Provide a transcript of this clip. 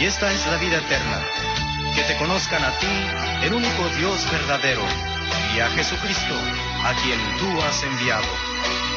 Y esta es la vida eterna, que te conozcan a ti, el único Dios verdadero, y a Jesucristo, a quien tú has enviado.